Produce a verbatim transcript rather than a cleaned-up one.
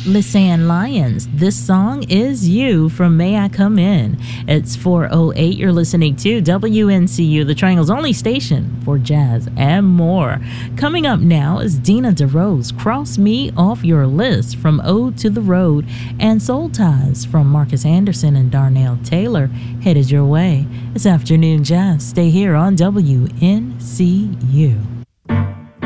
Lisanne Lyons, this song is You from May I Come In. It's four oh eight. You're listening to W N C U, the Triangle's only station for jazz and more. Coming up now is Dina DeRose, Cross Me Off Your List from Ode to the Road, and Soul Ties from Marcus Anderson and Darnell Taylor, Headed Your Way. It's Afternoon Jazz. Stay here on W N C U.